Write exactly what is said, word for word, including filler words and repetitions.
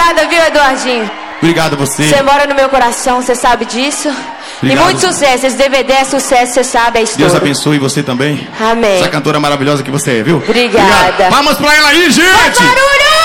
Obrigada, viu, Eduardinho? Obrigado a você. Você mora no meu coração, você sabe disso. Obrigado. E muito sucesso. Esse D V D é sucesso, você sabe, é estouro. Deus abençoe você também. Amém. Essa cantora maravilhosa que você é, viu? Obrigada. Obrigado. Vamos pra ela aí, gente! Faz barulho!